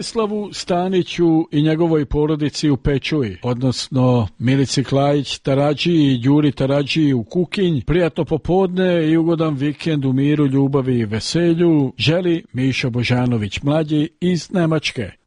Slavu Staniću i njegovoj porodici u Pečuji, odnosno Milici Klajić Taradži i Đuri Taradži u Kukinj, prijatno popodne i ugodan vikend u miru, ljubavi i veselju želi Mišo Božanović mlađi iz Nemačke.